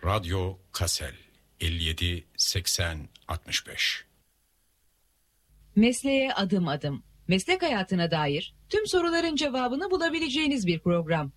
Radyo Kassel 57 80 65. Mesleğe adım adım. Meslek hayatına dair tüm soruların cevabını bulabileceğiniz bir program.